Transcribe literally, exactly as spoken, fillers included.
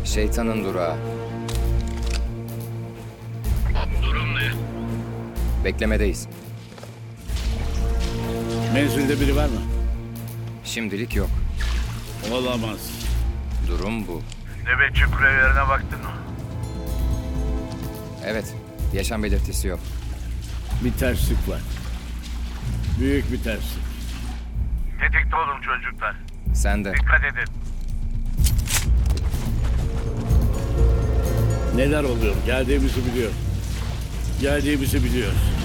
Şeytanın durağı. Durum ne? Beklemedeyiz. Menzilde biri var mı? Şimdilik yok. Olamaz. Durum bu. Nöbetçi kulelerine baktın mı? Evet, yaşam belirtisi yok. Bir terslik var. Büyük bir terslik. Tetikte olun çocuklar. Sen de. Dikkat edin. Neler oluyor? Geldiğimizi biliyor. Geldiğimizi biliyor.